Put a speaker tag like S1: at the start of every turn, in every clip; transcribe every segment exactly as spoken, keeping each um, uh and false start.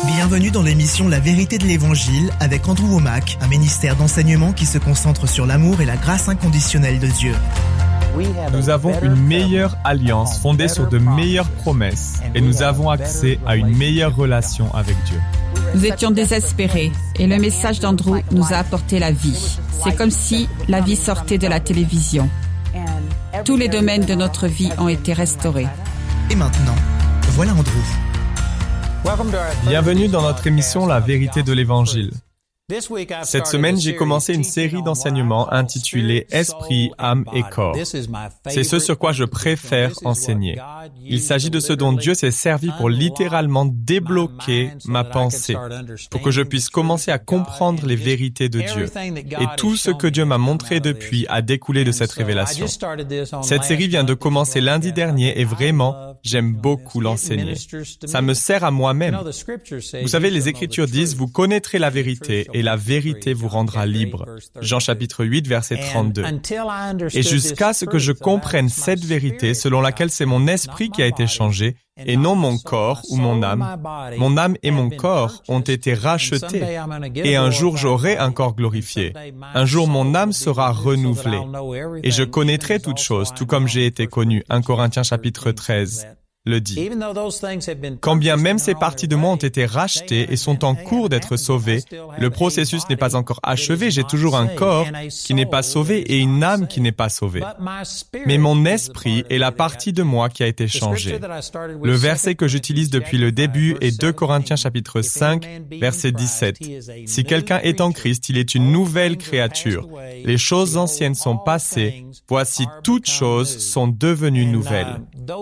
S1: Bienvenue dans l'émission La Vérité de l'Évangile avec Andrew Wommack, un ministère d'enseignement qui se concentre sur l'amour et la grâce inconditionnelle de Dieu.
S2: Nous avons une meilleure alliance fondée sur de meilleures promesses et nous avons accès à une meilleure relation avec Dieu.
S3: Nous étions désespérés et le message d'Andrew nous a apporté la vie. C'est comme si la vie sortait de la télévision. Tous les domaines de notre vie ont été restaurés.
S1: Et maintenant, voilà Andrew.
S2: Bienvenue dans notre émission La Vérité de l'Évangile. Cette semaine, j'ai commencé une série d'enseignements intitulée « Esprit, âme et corps ». C'est ce sur quoi je préfère enseigner. Il s'agit de ce dont Dieu s'est servi pour littéralement débloquer ma pensée, pour que je puisse commencer à comprendre les vérités de Dieu. Et tout ce que Dieu m'a montré depuis a découlé de cette révélation. Cette série vient de commencer lundi dernier et vraiment, j'aime beaucoup l'enseigner. Ça me sert à moi-même. Vous savez, les Écritures disent « Vous connaîtrez la vérité » et la vérité vous rendra libre. Jean chapitre huit, verset trente-deux. Et jusqu'à ce que je comprenne cette vérité selon laquelle c'est mon esprit qui a été changé et non mon corps ou mon âme, mon âme et mon corps ont été rachetés et un jour j'aurai un corps glorifié. Un jour mon âme sera renouvelée et je connaîtrai toutes choses tout comme j'ai été connu. un Corinthiens chapitre treize. Le dit. Quand bien même ces parties de moi ont été rachetées et sont en cours d'être sauvées, le processus n'est pas encore achevé, j'ai toujours un corps qui n'est pas sauvé et une âme qui n'est pas sauvée. Mais mon esprit est la partie de moi qui a été changée. Le verset que j'utilise depuis le début est deux Corinthiens chapitre cinq, verset dix-sept. Si quelqu'un est en Christ, il est une nouvelle créature. Les choses anciennes sont passées, voici toutes choses sont devenues nouvelles.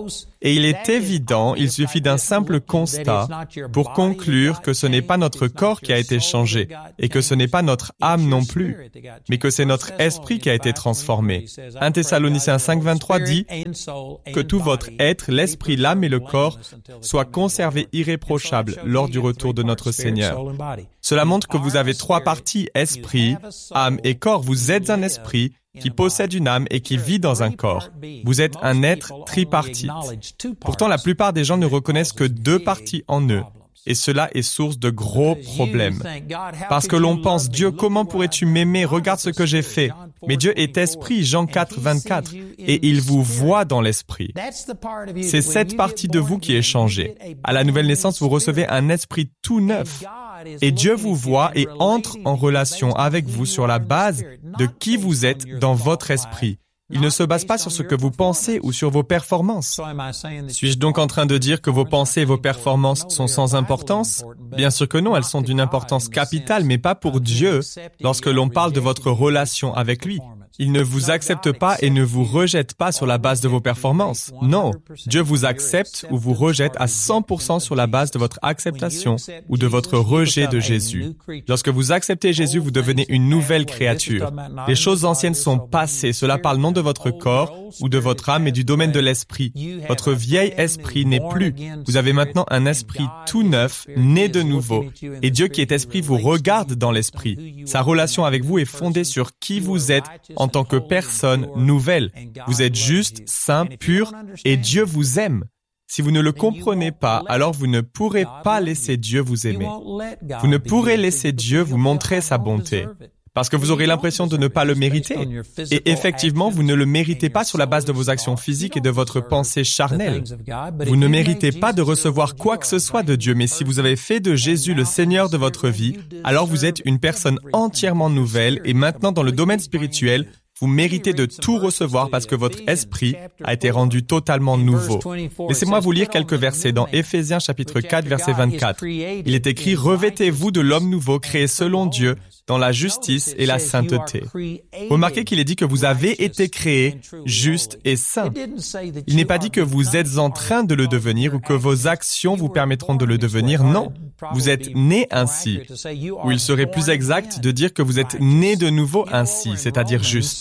S2: Et il est évident, il suffit d'un simple constat pour conclure que ce n'est pas notre corps qui a été changé et que ce n'est pas notre âme non plus, mais que c'est notre esprit qui a été transformé. un Thessaloniciens cinq, vingt-trois dit que tout votre être, l'esprit, l'âme et le corps soient conservés irréprochables lors du retour de notre Seigneur. Cela montre que vous avez trois parties, esprit, âme et corps. Vous êtes un esprit qui possède une âme et qui vit dans un corps. Vous êtes un être tripartite. Pourtant, la plupart des gens ne reconnaissent que deux parties en eux. Et cela est source de gros problèmes. Parce que l'on pense, Dieu, comment pourrais-tu m'aimer? Regarde ce que j'ai fait. Mais Dieu est esprit, Jean quatre, vingt-quatre, et il vous voit dans l'esprit. C'est cette partie de vous qui est changée. À la nouvelle naissance, vous recevez un esprit tout neuf. Et Dieu vous voit et entre en relation avec vous sur la base de qui vous êtes dans votre esprit. Il ne se base pas sur ce que vous pensez ou sur vos performances. Suis-je donc en train de dire que vos pensées et vos performances sont sans importance? Bien sûr que non, elles sont d'une importance capitale, mais pas pour Dieu lorsque l'on parle de votre relation avec lui. Il ne vous accepte pas et ne vous rejette pas sur la base de vos performances. Non, Dieu vous accepte ou vous rejette à cent pour cent sur la base de votre acceptation ou de votre rejet de Jésus. Lorsque vous acceptez Jésus, vous devenez une nouvelle créature. Les choses anciennes sont passées. Cela parle non de votre corps ou de votre âme, mais du domaine de l'esprit. Votre vieil esprit n'est plus. Vous avez maintenant un esprit tout neuf, né de nouveau. Et Dieu qui est esprit vous regarde dans l'esprit. Sa relation avec vous est fondée sur qui vous êtes en tant que personne nouvelle. Vous êtes juste, saint, pur, et Dieu vous aime. Si vous ne le comprenez pas, alors vous ne pourrez pas laisser Dieu vous aimer. Vous ne pourrez laisser Dieu vous montrer sa bonté. Parce que vous aurez l'impression de ne pas le mériter. Et effectivement, vous ne le méritez pas sur la base de vos actions physiques et de votre pensée charnelle. Vous ne méritez pas de recevoir quoi que ce soit de Dieu, mais si vous avez fait de Jésus le Seigneur de votre vie, alors vous êtes une personne entièrement nouvelle et maintenant dans le domaine spirituel, vous méritez de tout recevoir parce que votre esprit a été rendu totalement nouveau. Laissez-moi vous lire quelques versets dans Éphésiens chapitre quatre, verset vingt-quatre. Il est écrit « Revêtez-vous de l'homme nouveau créé selon Dieu dans la justice et la sainteté. » Remarquez qu'il est dit que vous avez été créés justes et saints. Il n'est pas dit que vous êtes en train de le devenir ou que vos actions vous permettront de le devenir. Non, vous êtes nés ainsi. Ou il serait plus exact de dire que vous êtes nés de nouveau ainsi, c'est-à-dire juste.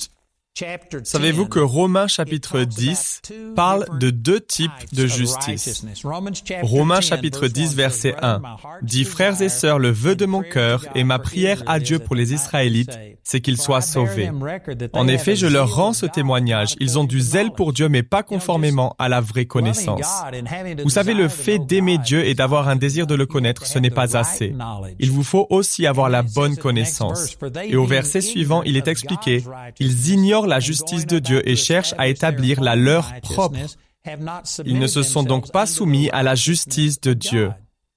S2: Savez-vous que Romains chapitre dix parle de deux types de justice? Romains chapitre dix verset un dit « Frères et sœurs, le vœu de mon cœur et ma prière à Dieu pour les Israélites, c'est qu'ils soient sauvés. En effet, je leur rends ce témoignage. Ils ont du zèle pour Dieu, mais pas conformément à la vraie connaissance. Vous savez, le fait d'aimer Dieu et d'avoir un désir de le connaître, ce n'est pas assez. Il vous faut aussi avoir la bonne connaissance. » Et au verset suivant, il est expliqué « Ils ignorent la justice de Dieu et cherchent à établir la leur propre. Ils ne se sont donc pas soumis à la justice de Dieu. »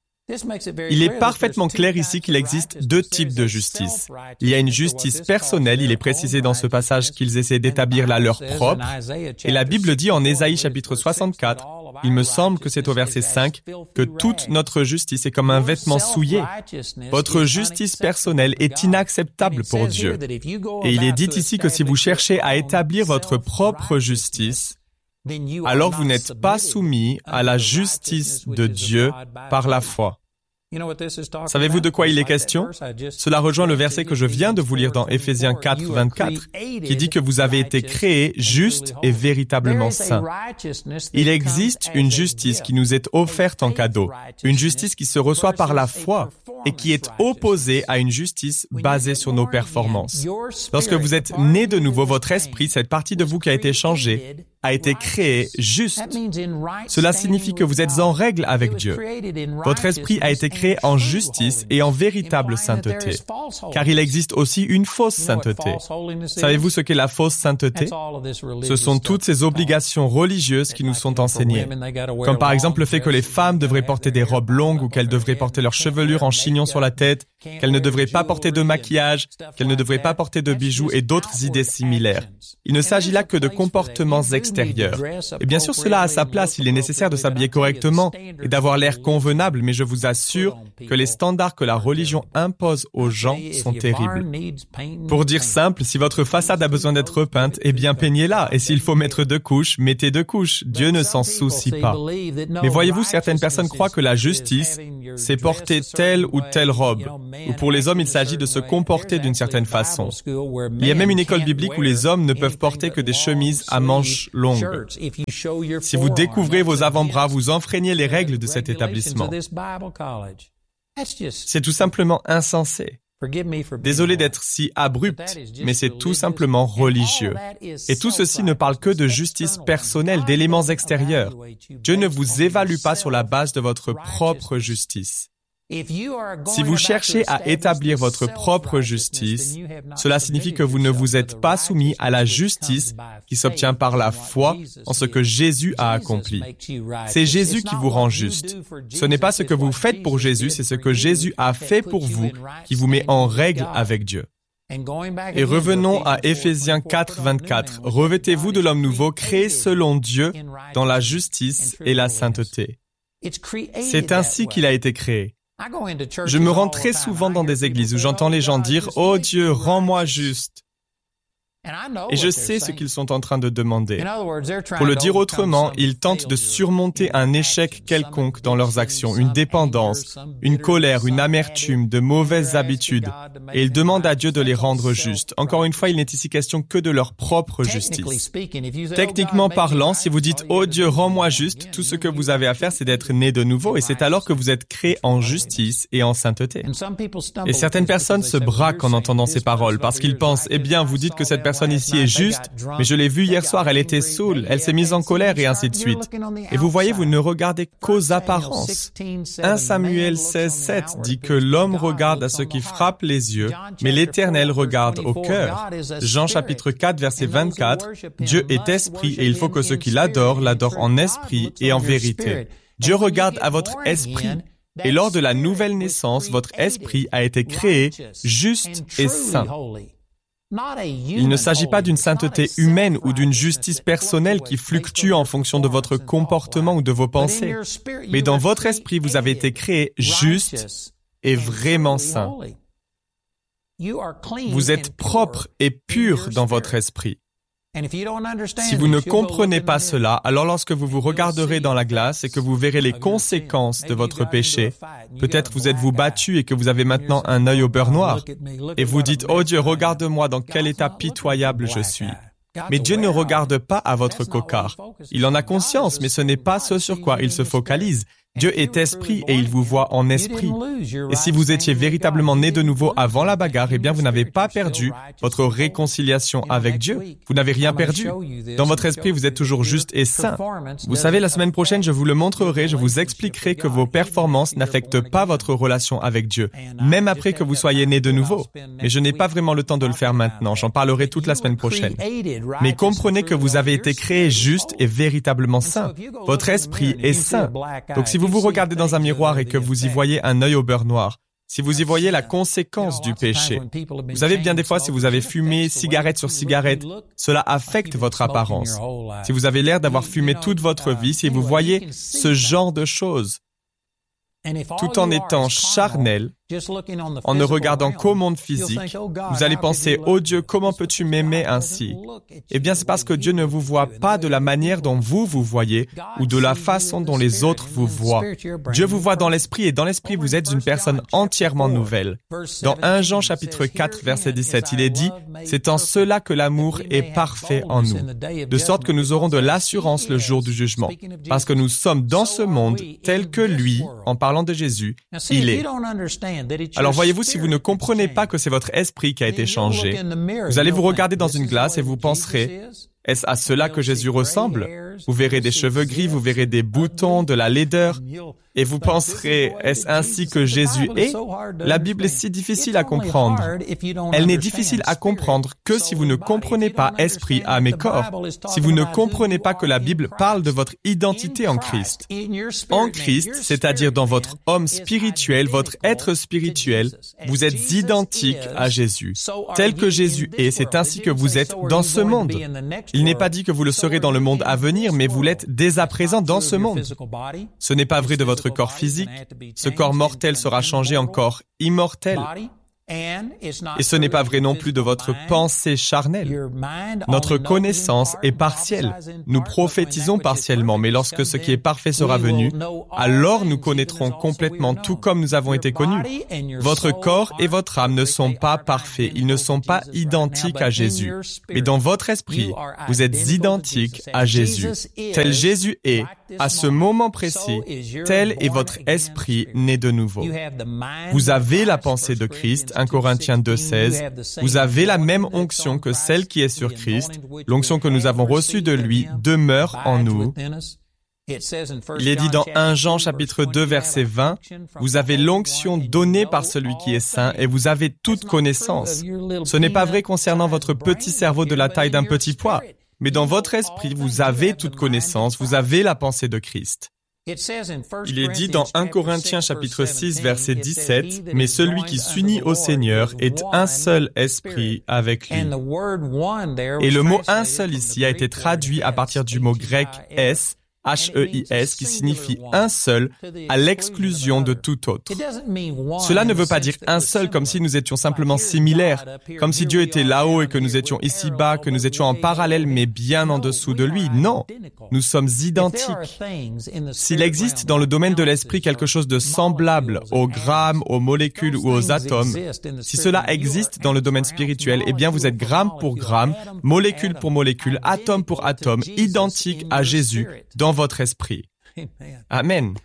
S2: Il est parfaitement clair ici qu'il existe deux types de justice. Il y a une justice personnelle, il est précisé dans ce passage qu'ils essaient d'établir la leur propre. Et la Bible dit en Ésaïe chapitre soixante-quatre, il me semble que c'est au verset cinq, que toute notre justice est comme un vêtement souillé. Votre justice personnelle est inacceptable pour Dieu. Et il est dit ici que si vous cherchez à établir votre propre justice, alors vous n'êtes pas soumis à la justice de Dieu par la foi. Savez-vous de quoi il est question? Cela rejoint le verset que je viens de vous lire dans Éphésiens quatre, vingt-quatre, qui dit que vous avez été créés justes et véritablement saints. Il existe une justice qui nous est offerte en cadeau, une justice qui se reçoit par la foi et qui est opposée à une justice basée sur nos performances. Lorsque vous êtes né de nouveau, votre esprit, cette partie de vous qui a été changée, a été créé juste. Cela signifie que vous êtes en règle avec Dieu. Votre esprit a été créé en justice et en véritable sainteté, car il existe aussi une fausse sainteté. Savez-vous ce qu'est la fausse sainteté? Ce sont toutes ces obligations religieuses qui nous sont enseignées, comme par exemple le fait que les femmes devraient porter des robes longues ou qu'elles devraient porter leur chevelure en chignon sur la tête, qu'elles ne devraient pas porter de maquillage, qu'elles ne devraient pas porter de bijoux et d'autres idées similaires. Il ne s'agit là que de comportements extérieurs. Et bien sûr, cela a sa place. Il est nécessaire de s'habiller correctement et d'avoir l'air convenable, mais je vous assure que les standards que la religion impose aux gens sont terribles. Pour dire simple, si votre façade a besoin d'être repeinte, eh bien peignez-la. Et s'il faut mettre deux couches, mettez deux couches. Dieu ne s'en soucie pas. Mais voyez-vous, certaines personnes croient que la justice, c'est porter telle ou telle robe. Ou pour les hommes, il s'agit de se comporter d'une certaine façon. Il y a même une école biblique où les hommes ne peuvent porter que des chemises à manches longues. Si vous découvrez vos avant-bras, vous enfreignez les règles de cet établissement. C'est tout simplement insensé. Désolé d'être si abrupt, mais c'est tout simplement religieux. Et tout ceci ne parle que de justice personnelle, d'éléments extérieurs. Dieu ne vous évalue pas sur la base de votre propre justice. Si vous cherchez à établir votre propre justice, cela signifie que vous ne vous êtes pas soumis à la justice qui s'obtient par la foi en ce que Jésus a accompli. C'est Jésus qui vous rend juste. Ce n'est pas ce que vous faites pour Jésus, c'est ce que Jésus a fait pour vous qui vous met en règle avec Dieu. Et revenons à Éphésiens quatre, vingt-quatre. « Revêtez-vous de l'homme nouveau, créé selon Dieu dans la justice et la sainteté. » C'est ainsi qu'il a été créé. Je me rends très souvent dans des églises où j'entends les gens dire « Oh Dieu, rends-moi juste ». Et je sais ce qu'ils sont en train de demander. Pour le dire autrement, ils tentent de surmonter un échec quelconque dans leurs actions, une dépendance, une colère, une amertume, de mauvaises habitudes, et ils demandent à Dieu de les rendre justes. Encore une fois, il n'est ici question que de leur propre justice. Techniquement parlant, si vous dites « Oh Dieu, rends-moi juste », tout ce que vous avez à faire, c'est d'être né de nouveau, et c'est alors que vous êtes créé en justice et en sainteté. Et certaines personnes se braquent en entendant ces paroles, parce qu'ils pensent « Eh bien, vous dites que cette personne personne ici est juste, mais je l'ai vue hier soir, elle était saoule, elle s'est mise en colère et ainsi de suite. Et vous voyez, vous ne regardez qu'aux apparences. un Samuel seize, sept dit que l'homme regarde à ce qui frappe les yeux, mais l'Éternel regarde au cœur. Jean chapitre quatre, verset vingt-quatre, Dieu est esprit et il faut que ceux qui l'adorent l'adorent en esprit et en vérité. Dieu regarde à votre esprit. Et lors de la nouvelle naissance, votre esprit a été créé juste et saint. Il ne s'agit pas d'une sainteté humaine ou d'une justice personnelle qui fluctue en fonction de votre comportement ou de vos pensées. Mais dans votre esprit, vous avez été créé juste et vraiment saint. Vous êtes propre et pur dans votre esprit. Si vous ne comprenez pas cela, alors lorsque vous vous regarderez dans la glace et que vous verrez les conséquences de votre péché, peut-être vous êtes-vous battu et que vous avez maintenant un œil au beurre noir, et vous dites « Oh Dieu, regarde-moi dans quel état pitoyable je suis ». Mais Dieu ne regarde pas à votre cocard. Il en a conscience, mais ce n'est pas ce sur quoi il se focalise. Dieu est esprit et il vous voit en esprit. Et si vous étiez véritablement né de nouveau avant la bagarre, eh bien vous n'avez pas perdu votre réconciliation avec Dieu. Vous n'avez rien perdu. Dans votre esprit, vous êtes toujours juste et saint. Vous savez, la semaine prochaine, je vous le montrerai, je vous expliquerai que vos performances n'affectent pas votre relation avec Dieu, même après que vous soyez né de nouveau. Mais je n'ai pas vraiment le temps de le faire maintenant, j'en parlerai toute la semaine prochaine. Mais comprenez que vous avez été créé juste et véritablement saint. Votre esprit est saint. Donc si vous vous regardez dans un miroir et que vous y voyez un œil au beurre noir, si vous y voyez la conséquence du péché, vous savez bien des fois si vous avez fumé cigarette sur cigarette, cela affecte votre apparence. Si vous avez l'air d'avoir fumé toute votre vie, si vous voyez ce genre de choses, tout en étant charnel, en ne regardant qu'au monde physique, vous allez penser « Oh Dieu, comment peux-tu m'aimer ainsi ?» Eh bien, c'est parce que Dieu ne vous voit pas de la manière dont vous vous voyez ou de la façon dont les autres vous voient. Dieu vous voit dans l'esprit et dans l'esprit, vous êtes une personne entièrement nouvelle. Dans premier Jean chapitre quatre, verset dix-sept, il est dit « C'est en cela que l'amour est parfait en nous, de sorte que nous aurons de l'assurance le jour du jugement, parce que nous sommes dans ce monde tel que lui, en parlant de Jésus, il est. » Alors voyez-vous, si vous ne comprenez pas que c'est votre esprit qui a été changé, vous allez vous regarder dans une glace et vous penserez, est-ce à cela que Jésus ressemble? Vous verrez des cheveux gris, vous verrez des boutons, de la laideur, et vous penserez, est-ce ainsi que Jésus est? La Bible est si difficile à comprendre. Elle n'est difficile à comprendre que si vous ne comprenez pas esprit, âme et corps, si vous ne comprenez pas que la Bible parle de votre identité en Christ. En Christ, c'est-à-dire dans votre homme spirituel, votre être spirituel, vous êtes identique à Jésus. Tel que Jésus est, c'est ainsi que vous êtes dans ce monde. Il n'est pas dit que vous le serez dans le monde à venir, mais vous l'êtes dès à présent dans ce monde. Ce n'est pas vrai de votre corps physique. Ce corps mortel sera changé en corps immortel. Et ce n'est pas vrai non plus de votre pensée charnelle. Notre connaissance est partielle. Nous prophétisons partiellement, mais lorsque ce qui est parfait sera venu, alors nous connaîtrons complètement tout comme nous avons été connus. Votre corps et votre âme ne sont pas parfaits, ils ne sont pas identiques à Jésus. Mais dans votre esprit, vous êtes identiques à Jésus. Tel Jésus est, à ce moment précis, tel est votre esprit né de nouveau. Vous avez la pensée de Christ, premier Corinthiens deux, seize, vous avez la même onction que celle qui est sur Christ, l'onction que nous avons reçue de lui demeure en nous. Il est dit dans premier Jean chapitre deux, verset vingt, vous avez l'onction donnée par celui qui est saint et vous avez toute connaissance. Ce n'est pas vrai concernant votre petit cerveau de la taille d'un petit pois, mais dans votre esprit, vous avez toute connaissance, vous avez la pensée de Christ. Il est dit dans premier Corinthiens chapitre six, verset dix-sept, « Mais celui qui s'unit au Seigneur est un seul esprit avec lui. » Et le mot « un seul » ici a été traduit à partir du mot grec « es », H E I S, qui signifie un seul, à l'exclusion de tout autre. Cela ne veut pas dire un seul comme si nous étions simplement similaires, comme si Dieu était là-haut et que nous étions ici-bas, que nous étions en parallèle mais bien en dessous de lui. Non, nous sommes identiques. S'il existe dans le domaine de l'esprit quelque chose de semblable aux grammes, aux molécules ou aux atomes, si cela existe dans le domaine spirituel, eh bien vous êtes gramme pour gramme, molécule pour molécule, atome pour atome, identique à Jésus dans votre esprit. Amen.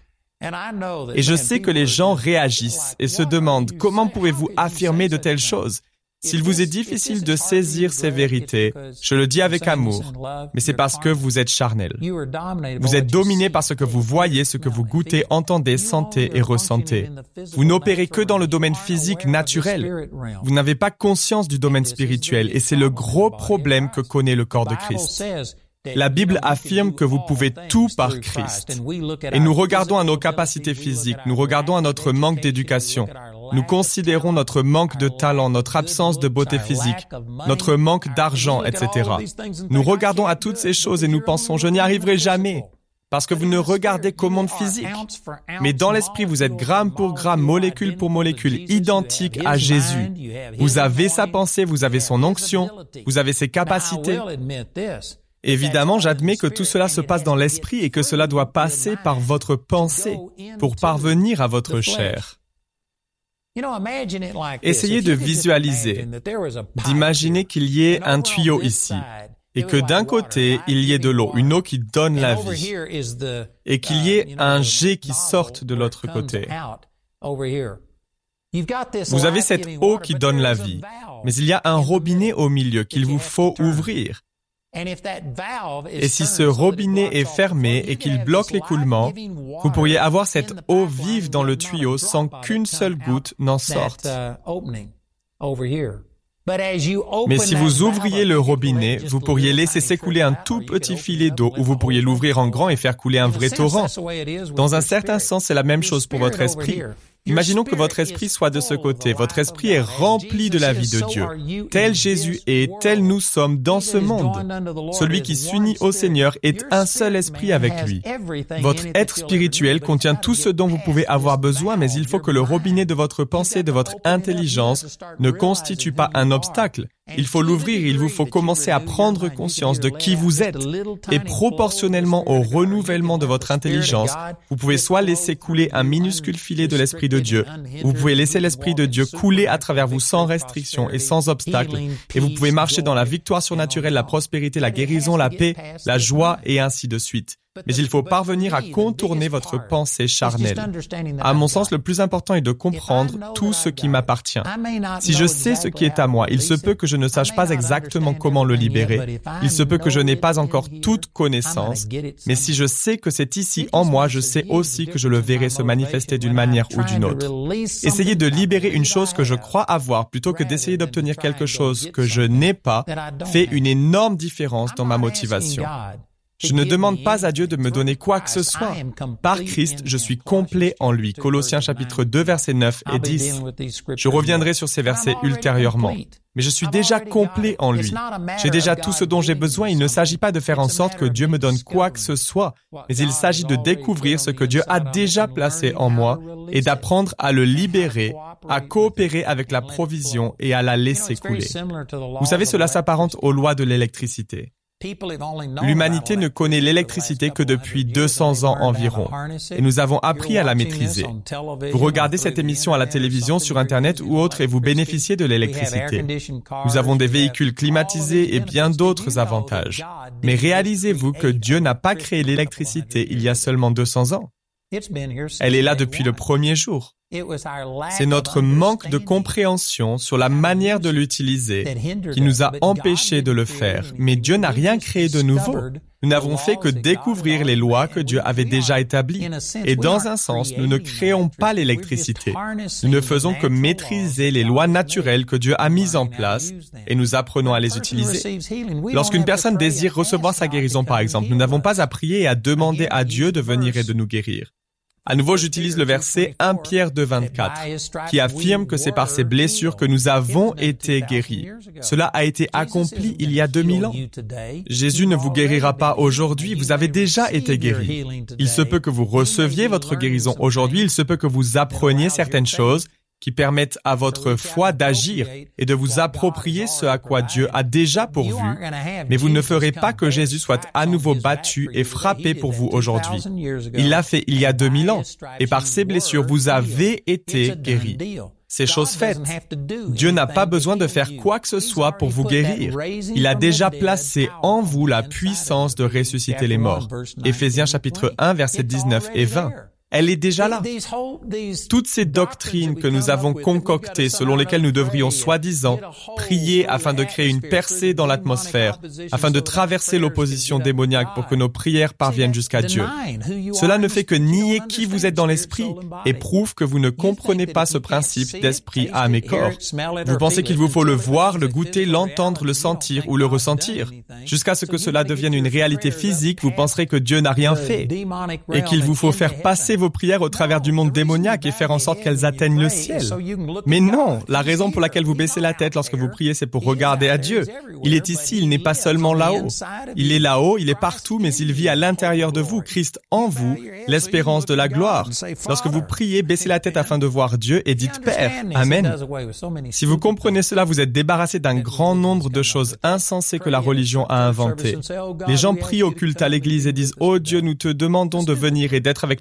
S2: Et je sais que les gens réagissent et se demandent comment pouvez-vous affirmer de telles choses? S'il vous est difficile de saisir ces vérités, je le dis avec amour, mais c'est parce que vous êtes charnel. Vous êtes dominé par ce que vous voyez, ce que vous goûtez, entendez, sentez et ressentez. Vous n'opérez que dans le domaine physique naturel. Vous n'avez pas conscience du domaine spirituel et c'est le gros problème que connaît le corps de Christ. La Bible affirme que vous pouvez tout par Christ. Et nous regardons à nos capacités physiques, nous regardons à notre manque d'éducation, nous considérons notre manque de talent, notre absence de beauté physique, notre manque d'argent, et cetera. Nous regardons à toutes ces choses et nous pensons, je n'y arriverai jamais, parce que vous ne regardez qu'au monde physique. Mais dans l'esprit, vous êtes gramme pour gramme, molécule pour molécule, identique à Jésus. Vous avez sa pensée, vous avez son onction, vous avez ses capacités. Évidemment, j'admets que tout cela se passe dans l'esprit et que cela doit passer par votre pensée pour parvenir à votre chair. Essayez de visualiser, d'imaginer qu'il y ait un tuyau ici. et que d'un côté, il y ait de l'eau, une eau qui donne la vie, et qu'il y ait un jet qui sorte de l'autre côté. Vous avez cette eau qui donne la vie, mais il y a un robinet au milieu qu'il vous faut ouvrir. Et si ce robinet est fermé et qu'il bloque l'écoulement, vous pourriez avoir cette eau vive dans le tuyau sans qu'une seule goutte n'en sorte. Mais si vous ouvriez le robinet, vous pourriez laisser s'écouler un tout petit filet d'eau ou vous pourriez l'ouvrir en grand et faire couler un vrai torrent. Dans un certain sens, c'est la même chose pour votre esprit. Imaginons que votre esprit soit de ce côté. Votre esprit est rempli de la vie de Dieu. Tel Jésus est, tel nous sommes dans ce monde. Celui qui s'unit au Seigneur est un seul esprit avec lui. Votre être spirituel contient tout ce dont vous pouvez avoir besoin, mais il faut que le robinet de votre pensée, de votre intelligence, ne constitue pas un obstacle. Il faut l'ouvrir, il vous faut commencer à prendre conscience de qui vous êtes. Et proportionnellement au renouvellement de votre intelligence, vous pouvez soit laisser couler un minuscule filet de l'Esprit de Dieu, ou vous pouvez laisser l'Esprit de Dieu couler à travers vous sans restriction et sans obstacle, et vous pouvez marcher dans la victoire surnaturelle, la prospérité, la guérison, la paix, la joie, et ainsi de suite. Mais il faut parvenir à contourner votre pensée charnelle. À mon sens, le plus important est de comprendre tout ce qui m'appartient. Si je sais ce qui est à moi, il se peut que je ne sache pas exactement comment le libérer. Il se peut que je n'ai pas encore toute connaissance. Mais si je sais que c'est ici en moi, je sais aussi que je le verrai se manifester d'une manière ou d'une autre. Essayez de libérer une chose que je crois avoir plutôt que d'essayer d'obtenir quelque chose que je n'ai pas fait une énorme différence dans ma motivation. Je ne demande pas à Dieu de me donner quoi que ce soit. Par Christ, je suis complet en lui. Colossiens chapitre deux, versets neuf et dix. Je reviendrai sur ces versets ultérieurement. Mais je suis déjà complet en lui. J'ai déjà tout ce dont j'ai besoin. Il ne s'agit pas de faire en sorte que Dieu me donne quoi que ce soit, mais il s'agit de découvrir ce que Dieu a déjà placé en moi et d'apprendre à le libérer, à coopérer avec la provision et à la laisser couler. Vous savez, cela s'apparente aux lois de l'électricité. L'humanité ne connaît l'électricité que depuis deux cents ans environ, et nous avons appris à la maîtriser. Vous regardez cette émission à la télévision, sur Internet ou autre et vous bénéficiez de l'électricité. Nous avons des véhicules climatisés et bien d'autres avantages. Mais réalisez-vous que Dieu n'a pas créé l'électricité il y a seulement deux cents ans. Elle est là depuis le premier jour. C'est notre manque de compréhension sur la manière de l'utiliser qui nous a empêchés de le faire. Mais Dieu n'a rien créé de nouveau. Nous n'avons fait que découvrir les lois que Dieu avait déjà établies. Et dans un sens, nous ne créons pas l'électricité. Nous ne faisons que maîtriser les lois naturelles que Dieu a mises en place et nous apprenons à les utiliser. Lorsqu'une personne désire recevoir sa guérison, par exemple, nous n'avons pas à prier et à demander à Dieu de venir et de nous guérir. À nouveau, j'utilise le verset un Pierre deux, vingt-quatre, qui affirme que c'est par ces blessures que nous avons été guéris. Cela a été accompli il y a deux mille ans. Jésus ne vous guérira pas aujourd'hui, vous avez déjà été guéris. Il se peut que vous receviez votre guérison aujourd'hui, il se peut que vous appreniez certaines choses qui permettent à votre foi d'agir et de vous approprier ce à quoi Dieu a déjà pourvu, mais vous ne ferez pas que Jésus soit à nouveau battu et frappé pour vous aujourd'hui. Il l'a fait il y a deux mille ans, et par ses blessures, vous avez été guéris. C'est chose faite. Dieu n'a pas besoin de faire quoi que ce soit pour vous guérir. Il a déjà placé en vous la puissance de ressusciter les morts. Éphésiens chapitre un, versets dix-neuf et vingt. Elle est déjà là. Toutes ces doctrines que nous avons concoctées, selon lesquelles nous devrions soi-disant prier afin de créer une percée dans l'atmosphère, afin de traverser l'opposition démoniaque pour que nos prières parviennent jusqu'à Dieu. Cela ne fait que nier qui vous êtes dans l'esprit et prouve que vous ne comprenez pas ce principe d'esprit, âme et corps. Vous pensez qu'il vous faut le voir, le goûter, l'entendre, le sentir ou le ressentir. Jusqu'à ce que cela devienne une réalité physique, vous penserez que Dieu n'a rien fait et qu'il vous faut faire passer vos prières au travers du monde démoniaque et faire en sorte qu'elles atteignent le ciel. Mais non, la raison pour laquelle vous baissez la tête lorsque vous priez, c'est pour regarder à Dieu. Il est ici, il n'est pas seulement là-haut. Il est là-haut, il est partout, mais il vit à l'intérieur de vous, Christ en vous, l'espérance de la gloire. Lorsque vous priez, baissez la tête afin de voir Dieu et dites Père. Amen. Si vous comprenez cela, vous êtes débarrassé d'un grand nombre de choses insensées que la religion a inventées. Les gens prient au culte à l'église et disent « Oh Dieu, nous te demandons de venir et d'être avec nous aujourd'hui.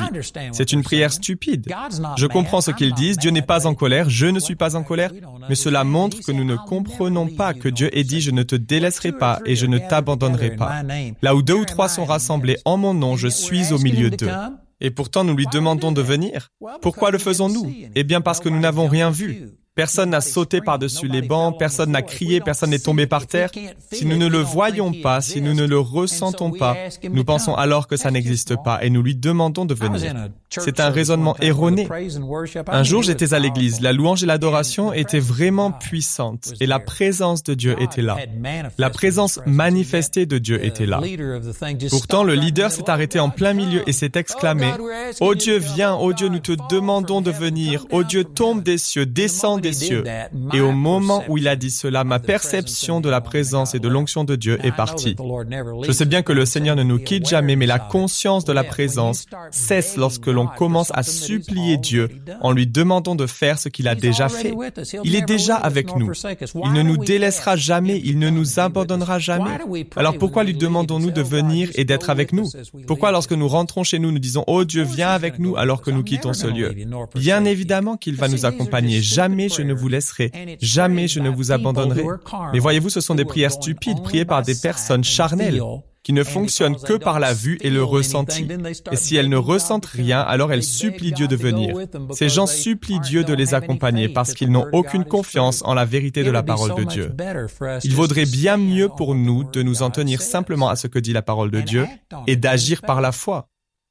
S2: vie. C'est une prière stupide. Je comprends ce qu'ils disent, Dieu n'est pas en colère, je ne suis pas en colère, mais cela montre que nous ne comprenons pas que Dieu ait dit « Je ne te délaisserai pas et je ne t'abandonnerai pas ». Là où deux ou trois sont rassemblés en mon nom, je suis au milieu d'eux. Et pourtant, nous lui demandons de venir. Pourquoi le faisons-nous? Eh bien, parce que nous n'avons rien vu. Personne n'a sauté par-dessus les bancs, personne n'a crié, personne n'est tombé par terre. Si nous ne le voyons pas, si nous ne le ressentons pas, nous pensons alors que ça n'existe pas et nous lui demandons de venir. C'est un raisonnement erroné. Un jour, j'étais à l'église. La louange et l'adoration étaient vraiment puissantes et la présence de Dieu était là. La présence manifestée de Dieu était là. Pourtant, le leader s'est arrêté en plein milieu et s'est exclamé « Ô Dieu, viens, ô Dieu, nous te demandons de venir. Ô Dieu, tombe des cieux, descends des cieux. » Et au moment où il a dit cela, ma perception de la présence et de l'onction de Dieu est partie. Je sais bien que le Seigneur ne nous quitte jamais, mais la conscience de la présence cesse lorsque l'on commence à supplier Dieu en lui demandant de faire ce qu'il a déjà fait. Il est déjà avec nous. Il ne nous délaissera jamais, il ne nous abandonnera jamais. Alors pourquoi lui demandons-nous de venir et d'être avec nous? Pourquoi lorsque nous rentrons chez nous, nous disons « Oh Dieu, viens avec nous » alors que nous quittons ce lieu? Bien évidemment qu'il va nous accompagner. Jamais je ne vous laisserai, jamais je ne vous abandonnerai. Mais voyez-vous, ce sont des prières stupides priées par des personnes charnelles qui ne fonctionnent que par la vue et le ressenti. Et si elles ne ressentent rien, alors elles supplient Dieu de venir. Ces gens supplient Dieu de les accompagner parce qu'ils n'ont aucune confiance en la vérité de la parole de Dieu. Il vaudrait bien mieux pour nous de nous en tenir simplement à ce que dit la parole de Dieu et d'agir par la foi.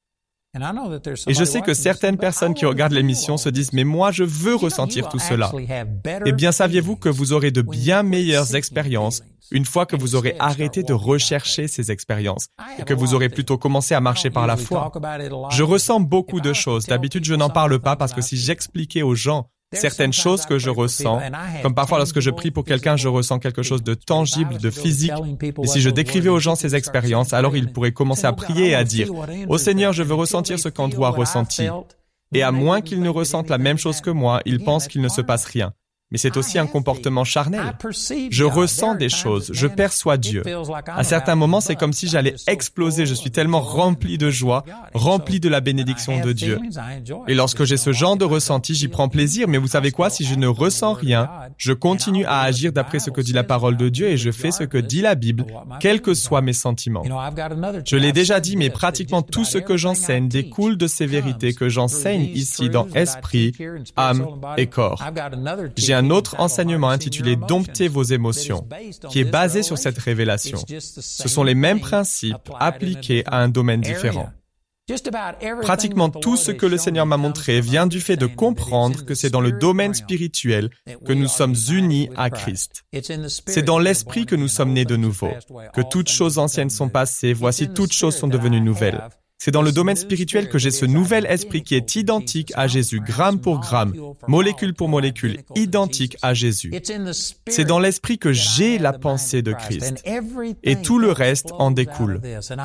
S2: Et je sais que certaines personnes qui regardent l'émission se disent « Mais moi, je veux ressentir tout cela. » Eh bien, saviez-vous que vous aurez de bien meilleures expériences une fois que vous aurez arrêté de rechercher ces expériences et que vous aurez plutôt commencé à marcher par la foi? Je ressens beaucoup de choses. D'habitude, je n'en parle pas parce que si j'expliquais aux gens certaines choses que je ressens, comme parfois lorsque je prie pour quelqu'un, je ressens quelque chose de tangible, de physique. Et si je décrivais aux gens ces expériences, alors ils pourraient commencer à prier et à dire « Ô Seigneur, je veux ressentir ce qu'Andrew a ressenti. » Et à moins qu'ils ne ressentent la même chose que moi, ils pensent qu'il ne se passe rien. Mais c'est aussi un comportement charnel. Je ressens des choses, je perçois Dieu. À certains moments, c'est comme si j'allais exploser. Je suis tellement rempli de joie, rempli de la bénédiction de Dieu. Et lorsque j'ai ce genre de ressenti, j'y prends plaisir. Mais vous savez quoi? Si je ne ressens rien, je continue à agir d'après ce que dit la parole de Dieu et je fais ce que dit la Bible, quels que soient mes sentiments. Je l'ai déjà dit, mais pratiquement tout ce que j'enseigne découle de ces vérités que j'enseigne ici dans esprit, âme et corps. J'ai un autre enseignement intitulé « Domptez vos émotions » qui est basé sur cette révélation. Ce sont les mêmes principes appliqués à un domaine différent. Pratiquement tout ce que le Seigneur m'a montré vient du fait de comprendre que c'est dans le domaine spirituel que nous sommes unis à Christ. C'est dans l'esprit que nous sommes nés de nouveau, que toutes choses anciennes sont passées, voici toutes choses sont devenues nouvelles. C'est dans le domaine spirituel que j'ai ce nouvel esprit qui est identique à Jésus, gramme pour gramme, molécule pour molécule, identique à Jésus. C'est dans l'esprit que j'ai la pensée de Christ. Et tout le reste en découle.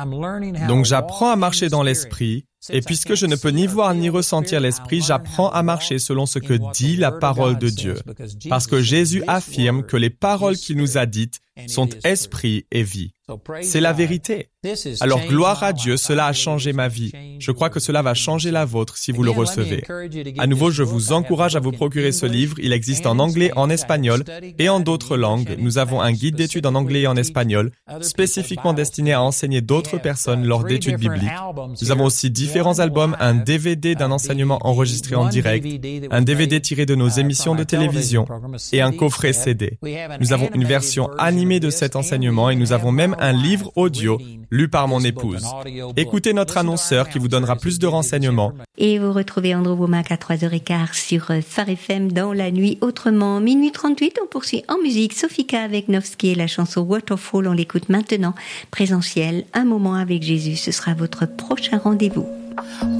S2: Donc j'apprends à marcher dans l'esprit, et puisque je ne peux ni voir ni ressentir l'esprit, j'apprends à marcher selon ce que dit la parole de Dieu. Parce que Jésus affirme que les paroles qu'il nous a dites sont esprit et vie. C'est la vérité. Alors gloire à Dieu, cela a changé ma vie. Je crois que cela va changer la vôtre si vous le recevez. À nouveau, je vous encourage à vous procurer ce livre. Il existe en anglais, en espagnol et en d'autres langues. Nous avons un guide d'études en anglais et en espagnol, spécifiquement destiné à enseigner d'autres personnes lors d'études bibliques. Nous avons aussi différents albums, un D V D d'un enseignement enregistré en direct, un D V D tiré de nos émissions de télévision et un coffret C D. Nous avons une version animée de cet enseignement et nous avons même un livre audio lu par mon épouse. Écoutez notre annonceur qui vous donnera plus de renseignements.
S4: Et vous retrouvez Andrew Wommack à trois heures quinze sur Phare F M dans la nuit autrement. Minuit trente-huit, on poursuit en musique. Sofika avec Novski et la chanson Waterfall, on l'écoute maintenant. Présentiel, un moment avec Jésus, ce sera votre prochain rendez-vous.